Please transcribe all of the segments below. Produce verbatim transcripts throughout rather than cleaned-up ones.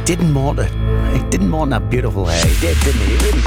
didn't want it. He didn't want that beautiful hair. He did, didn't he? He really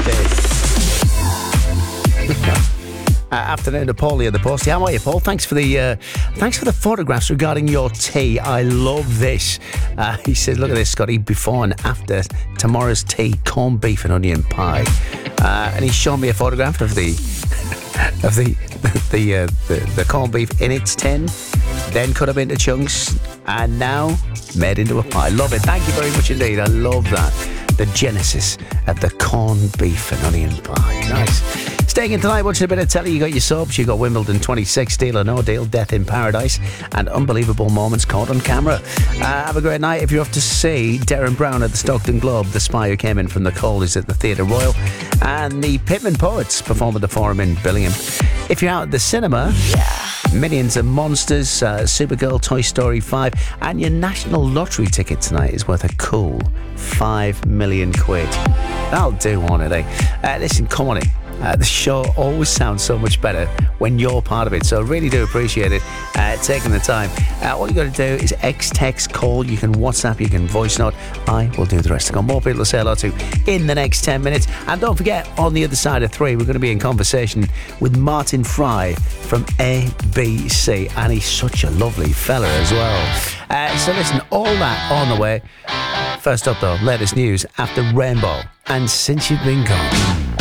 did. uh, afternoon to Paulie at the Postie. How are you, Paul? Thanks for the uh, thanks for the photographs regarding your tea. I love this. Uh, he says, "Look at this, Scotty. Before and after tomorrow's tea: corned beef and onion pie." Uh, and he's shown me a photograph of the of the the uh, the, the corned beef in its tin, then cut up into chunks, and now made into a pie. Love it. Thank you very much indeed. I love that. The genesis of the corned beef and onion pie. Nice. Staying in tonight, watching a bit of telly. You got your soaps, you got Wimbledon twenty-six, Deal or No Deal, Death in Paradise, and unbelievable moments caught on camera. Uh, have a great night. If you're off to see Darren Brown at the Stockton Globe, The Spy Who Came In From the Cold is at the Theatre Royal, and the Pitman Poets perform at the Forum in Billingham. If you're out at the cinema, yeah. Minions and Monsters, uh, Supergirl, Toy Story five, and your National Lottery ticket tonight is worth a cool five million quid. That'll do, won't it, eh? Uh, listen, come on in. Uh, the show always sounds so much better when you're part of it, so I really do appreciate it, uh, taking the time. Uh, all you got to do is X, text, call. You can WhatsApp, you can voice note. I will do the rest. I've got more people to say hello to in the next ten minutes. And don't forget, on the other side of three, we're going to be in conversation with Martin Fry from A B C, and he's such a lovely fella as well. Uh, so listen, all that on the way. First up though, latest news after Rainbow and Since You've Been Gone.